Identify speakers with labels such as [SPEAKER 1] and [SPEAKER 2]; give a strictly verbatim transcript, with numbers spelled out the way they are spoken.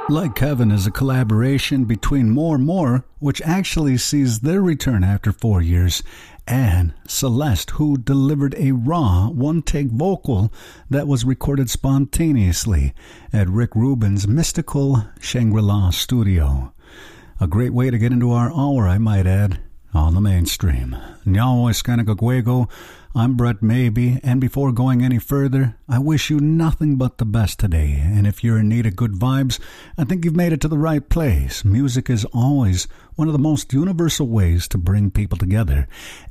[SPEAKER 1] Like Heaven is a collaboration between More More, which actually sees their return after four years, and Celeste, who delivered a raw, one-take vocal that was recorded spontaneously at Rick Rubin's mystical Shangri-La studio. A great way to get into our hour, I might add, on the mainstream. Nyawa Skanagagwego, I'm Brett Maybe, and before going any further, I wish you nothing but the best today, and if you're in need of good vibes, I think you've made it to the right place. Music is always one of the most universal ways to bring people together.